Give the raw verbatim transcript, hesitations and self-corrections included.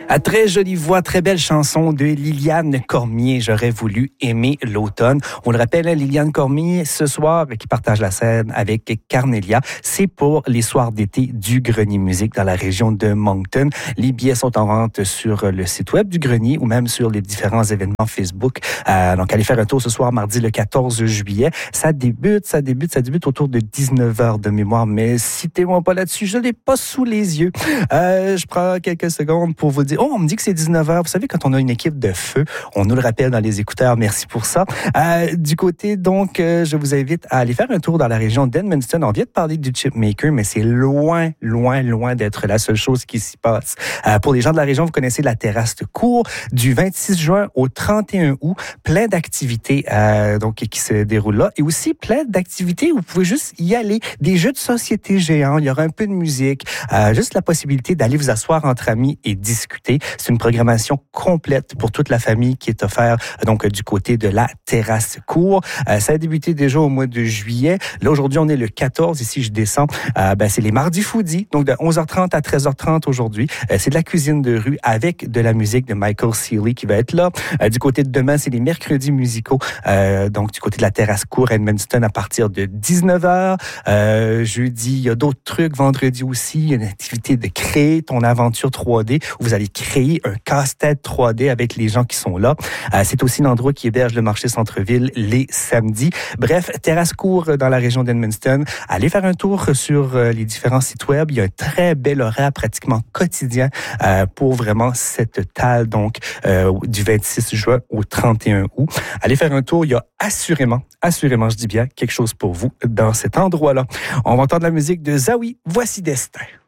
À très jolie voix, très belle chanson de Liliane Cormier. J'aurais voulu aimer l'automne. On le rappelle, Liliane Cormier, ce soir, qui partage la scène avec Carnelia, c'est pour les soirs d'été du Grenier Musique dans la région de Moncton. Les billets sont en vente sur le site web du Grenier ou même sur les différents événements Facebook. Euh, donc, allez faire un tour ce soir, mardi le quatorze juillet. Ça débute, ça débute, ça débute autour de dix-neuf heures de mémoire, mais citez-moi pas là-dessus, je l'ai pas sous les yeux. Euh, je prends quelques secondes pour vous dire. Oh, on me dit que c'est dix-neuf heures. Vous savez, quand on a une équipe de feu, on nous le rappelle dans les écouteurs. Merci pour ça. Euh, du côté, donc, euh, je vous invite à aller faire un tour dans la région d'Edmundston. On vient de parler du Chipmaker, mais c'est loin, loin, loin d'être la seule chose qui s'y passe. Euh, pour les gens de la région, vous connaissez la terrasse de cour du vingt-six juin au trente et un août. Plein d'activités euh, donc qui se déroulent là. Et aussi plein d'activités où vous pouvez juste y aller. Des jeux de société géants. Il y aura un peu de musique. Euh, juste la possibilité d'aller vous asseoir entre amis et discuter. C'est une programmation complète pour toute la famille qui est offerte donc du côté de la terrasse cour. Euh, ça a débuté déjà au mois de juillet. Là, aujourd'hui, on est le quatorze. Ici, je descends. Euh, ben, c'est les mardis foodies. Donc, de onze heures trente à treize heures trente aujourd'hui. Euh, c'est de la cuisine de rue avec de la musique de Michael Sealey qui va être là. Euh, du côté de demain, c'est les mercredis musicaux. Euh, donc, du côté de la terrasse cour Edmundston à partir de dix-neuf heures. Euh, jeudi, il y a d'autres trucs. Vendredi aussi, il y a une activité de créer ton aventure trois D où vous allez créer un casse-tête trois D avec les gens qui sont là. Euh, c'est aussi l'endroit qui héberge le marché centre-ville les samedis. Bref, terrasse cour dans la région d'Edmundston. Allez faire un tour sur euh, les différents sites web. Il y a un très bel horaire pratiquement quotidien euh, pour vraiment cette tale donc euh, du vingt-six juin au trente et un août. Allez faire un tour. Il y a assurément, assurément, je dis bien, quelque chose pour vous dans cet endroit-là. On va entendre la musique de Zawi. Voici Destin.